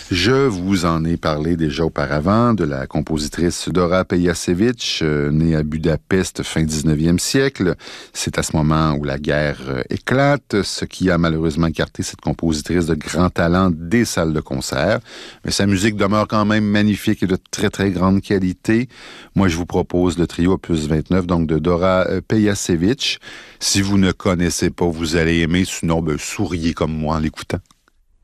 Je vous en ai parlé déjà auparavant de la compositrice Dora Pejacevic, née à Budapest fin 19e siècle. C'est à ce moment où la guerre éclate, ce qui a malheureusement écarté cette compositrice de grand talent des salles de concert. Mais sa musique demeure quand même magnifique et de très très grande qualité. Moi, je vous propose le trio Opus 29, donc de Dora Pejacevic. Si vous ne connaissez pas, vous allez aimer, sinon souriez comme moi en l'écoutant.